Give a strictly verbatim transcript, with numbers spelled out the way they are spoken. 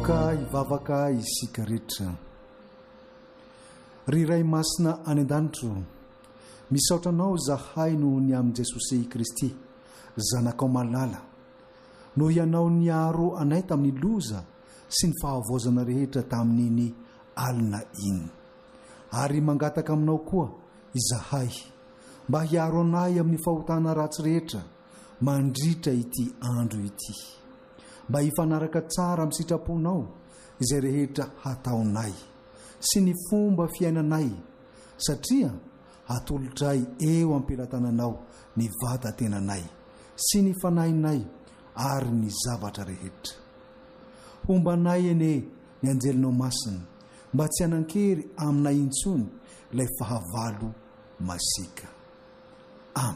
aoka ivavaka isika rehetra. Ry ray masina any an-danitro, misaotranao zahay noho ny amin'i Jesosy Kristy, zanakao malala, no ianao niaro anay tamin'ny loza sy ny fahavoazana rehetra tamin'iny alina iny. Ary mangataka aminao koa izahay mba hiaro anay amin'ny fahotana ratsy rehetra mandritra ity andro ity, mba hifanaraka tsara amin'ny sitraponao izay rehetra hataonay sy ny fomba fiainanay, satria hatolotray eo ampelantananao ny vatan-tenanay sy ny fanahinay ary ny zavatra rehetra. Hombanay ene ny anjelinao masina mba tsy hanan-kery aminay intsony ilay fahavalo masika.